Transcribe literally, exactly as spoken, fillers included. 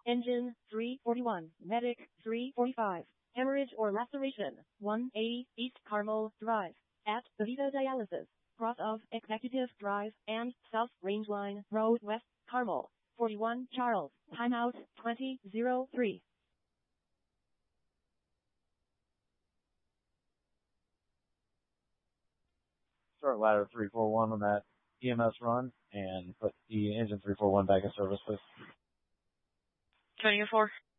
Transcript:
Engine three forty-one, medic three forty-five, hemorrhage or laceration one eighty, East Carmel Drive, at Bevita Dialysis, cross of Executive Drive and South Rangeline Road, West Carmel. forty-one Charles, timeout twenty oh three. Start ladder three four one on that E M S run and put the engine three four one back in service, please. twenty oh four.